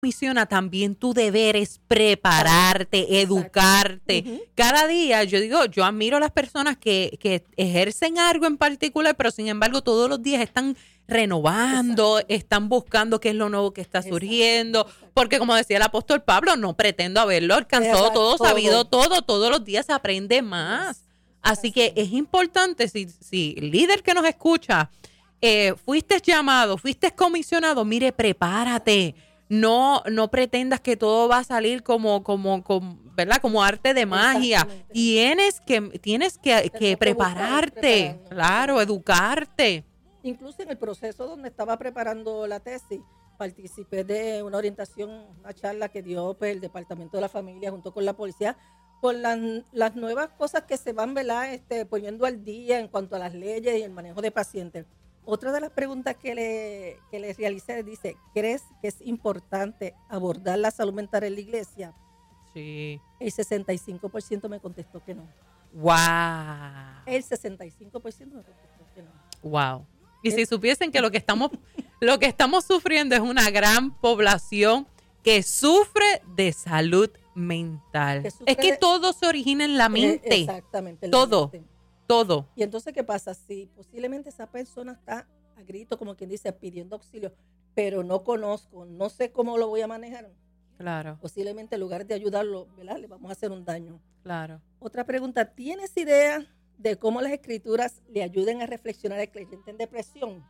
misiona, también tu deber es prepararte, educarte. Ujú. Cada día, yo admiro a las personas que ejercen algo en particular, pero sin embargo todos los días están renovando, Exacto. están buscando qué es lo nuevo que está Exacto, surgiendo, exacto. porque como decía el apóstol Pablo, no pretendo haberlo alcanzado Exacto, todo, sabido todo. todo, todos los días se aprende más. Así Así que es. es importante, si líder que nos escucha, fuiste llamado, fuiste comisionado, mire, prepárate. No pretendas que todo va a salir ¿verdad? Como arte de magia. Exactamente. Tienes que Tenemos que buscar ir prepararte, preparándonos, claro, preparándonos. educarte. Incluso en el proceso donde estaba preparando la tesis, participé de una orientación, una charla que dio pues, el Departamento de la Familia junto con la policía por las nuevas cosas que se van, ¿verdad? Poniendo al día en cuanto a las leyes y el manejo de pacientes. Otra de las preguntas que le realicé dice, ¿crees que es importante abordar la salud mental en la iglesia? Sí. El 65% me contestó que no. Wow. El 65% me contestó que no. Wow. Y si supiesen que lo que estamos sufriendo es una gran población que sufre de salud mental. Que sufre Es que de- todo se origina en la mente. Exactamente. en la Todo, mente. todo. Y entonces, ¿qué pasa? Si posiblemente esa persona está a grito, como quien dice, pidiendo auxilio, pero no conozco, no sé cómo lo voy a manejar, Claro, posiblemente en lugar de ayudarlo, ¿verdad? Le vamos a hacer un daño. claro. Otra pregunta, ¿tienes idea de cómo las escrituras le ayuden a reflexionar al creyente en depresión?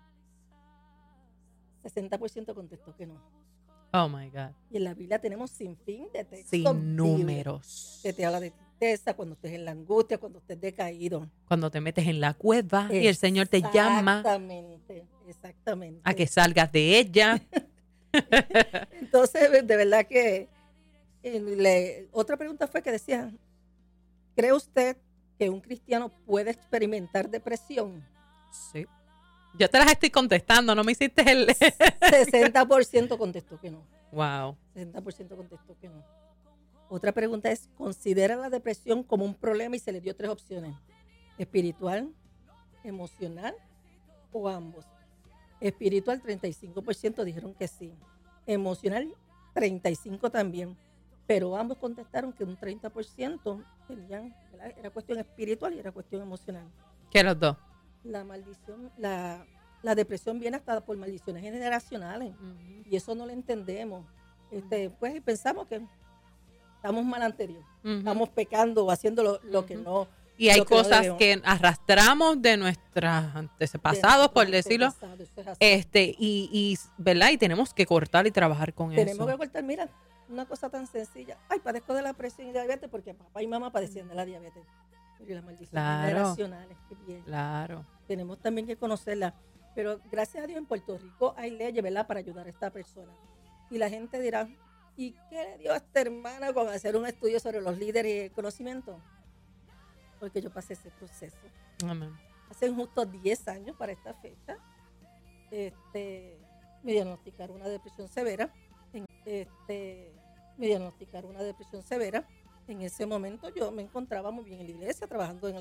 60% contestó que no. Oh my God. Y en la Biblia tenemos sin fin de textos Sin bíblicos números. que te habla de tristeza, cuando estés en la angustia, cuando estés decaído. Cuando te metes en la cueva y el Señor te llama Exactamente. a que salgas de ella. Entonces, de verdad que otra pregunta fue que decía, ¿cree usted que un cristiano puede experimentar depresión? Sí. Yo te las estoy contestando, no me hiciste el... 60% contestó que no. Wow. 60% contestó que no. Otra pregunta es, ¿considera la depresión como un problema? Y se le dio 3 opciones. Espiritual, emocional o ambos. Espiritual, 35% dijeron que sí. Emocional, 35% también. Pero ambos contestaron que un 30% tenían, ¿verdad? Era cuestión espiritual y era cuestión emocional. ¿Qué los dos? La maldición, la depresión viene hasta por maldiciones generacionales. Y eso no lo entendemos. Pues pensamos que estamos mal anterior. Estamos pecando o haciendo lo que no. Y hay lo que no cosas debemos. que arrastramos de nuestros antepasados, por decirlo. Antepasado, eso es así. Y ¿verdad? Y tenemos que cortar y trabajar con Tenemos eso. que cortar, mira, una cosa tan sencilla. Ay, padezco de la presión y diabetes porque papá y mamá padecían de la diabetes. Y las maldiciones Claro. generacionales, qué bien. Claro. Tenemos también que conocerla. Pero gracias a Dios en Puerto Rico hay leyes, ¿verdad?, para ayudar a esta persona. Y la gente dirá, ¿y qué le dio a esta hermana con hacer un estudio sobre los líderes y el conocimiento? Porque yo pasé ese proceso. Amén. Hace justo 10 años para esta fecha, me diagnosticaron una depresión severa. En ese momento yo me encontraba muy bien en la iglesia, trabajando en